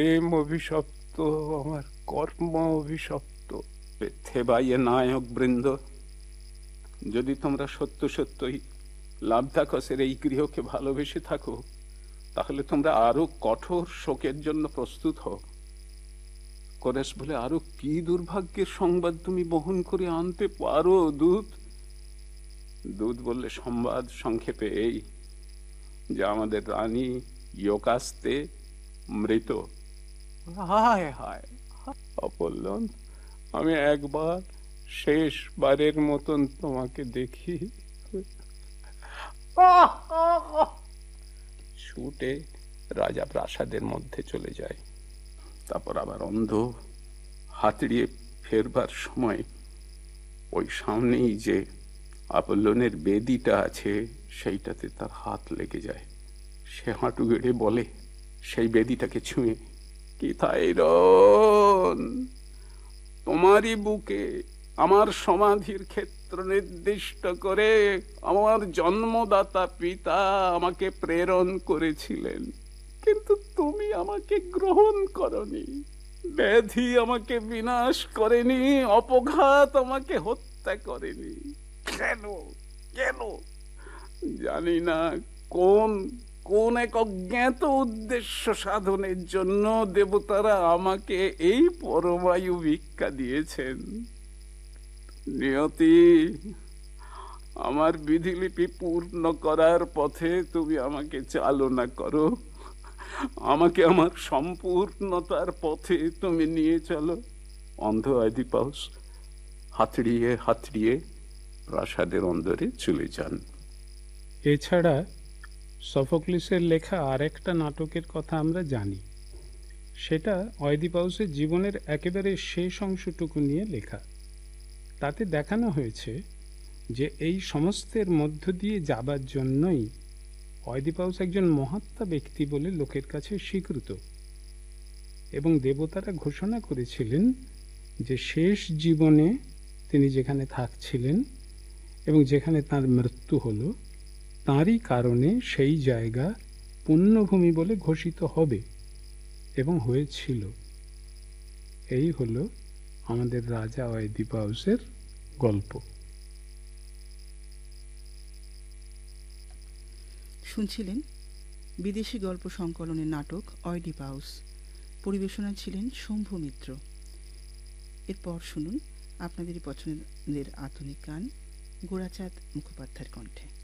প্রেম অভিশপ্ত, আমার কর্ম অভিশপ্ত। থেবাইয়ে নায়ক বৃন্দ, যদি তোমরা সত্য সত্যই লাবদাকসের এই গৃহকে ভালোবেসে থাকো, তাহলে তোমরা আরো কঠোর শোকের জন্য প্রস্তুত হও। করেস বলে, আরো কি দুর্ভাগ্যের সংবাদ তুমি বহন করে আনতে পারো দূত? দূত বললে, সংবাদ সংক্ষেপে এই যে আমাদের রানী ইয়োকাস্তে মৃত। হায় হায় অপল্লন, আমি একবার শেষবারের মতন তোমাকে দেখি। ছুটে রাজা প্রাসাদের মধ্যে চলে যায়। তারপর আবার অন্ধ হাতড়িয়ে ফেরবার সময় ওই সামনেই যে আপল্লনের বেদিটা আছে, সেইটাতে তার হাত লেগে যায়। সে হাঁটু গেড়ে বলে, সেই বেদিটাকে ছুঁয়ে, কি থাইরন, তোমারই বুকে আমার সমাধির ক্ষেত্র নির্দিষ্ট করে আমার জন্মদাতা পিতা আমাকে প্রেরণ করেছিলেন, কিন্তু তুমি আমাকে গ্রহণ করনি। ব্যাধি আমাকে বিনাশ করেনি, অপঘাত আমাকে হত্যা করেনি। কেন কেন জানি না। কোন কোন এক অজ্ঞাত উদ্দেশ্য সাধনের জন্য দেবতারা আমাকে এই পরমায়ু ভিক্ষা দিয়েছেন। নিয়তি, আমার বিধিলিপি পূর্ণ করার পথে তুমি আমাকে চালনা করো। আমাকে আমার সম্পূর্ণতার পথে তুমি নিয়ে চলো। অন্ধ অয়দিপাউস হাতড়িয়ে হাতড়িয়ে প্রাসাদের অন্দরে চলে যান। এছাড়া সফোক্লিসের লেখা আরেকটা নাটকের কথা আমরা জানি। সেটা অয়দিপাউসের জীবনের একেবারে শেষ অংশটুকু নিয়ে লেখা। তাতে দেখানো হয়েছে যে এই সমস্তের মধ্য দিয়ে যাবার জন্যই অয়দিপাউস একজন মহাত্মা ব্যক্তি বলে লোকের কাছে স্বীকৃত, এবং দেবতারা ঘোষণা করেছিলেন যে শেষ জীবনে তিনি যেখানে থাকছিলেন এবং যেখানে তার মৃত্যু হল, তাঁরই কারণে সেই জায়গা পুণ্যভূমি বলে ঘোষিত হবে, এবং হয়েছিল। এই হল আমাদের রাজা অয়দিপাউসের গল্প। শুনছিলেন বিদেশি গল্প সংকলনের নাটক অয়দিপাউস। পরিবেশনা ছিলেন শম্ভু মিত্র। এরপর শুনুন আপনাদের পছন্দের আধুনিক গান গোরাচাঁদ মুখোপাধ্যায়ের কণ্ঠে।